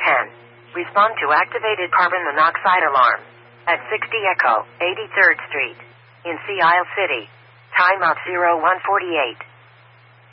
10. Respond to activated carbon monoxide alarm. At 60 Echo, 83rd Street. In Sea Isle City. Time of 0148.